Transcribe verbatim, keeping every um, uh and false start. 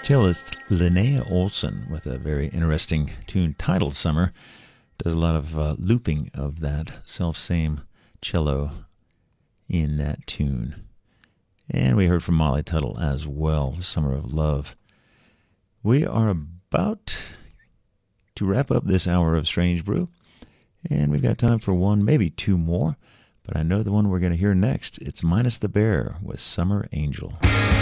Cellist Linnea Olson with a very interesting tune titled Summer. Does a lot of uh, looping of that self-same cello in that tune. And we heard from Molly Tuttle as well, Summer of Love. We are about to wrap up this hour of Strange Brew, and we've got time for one, maybe two more, but I know the one we're going to hear next. It's Minus the Bear with Summer Angel.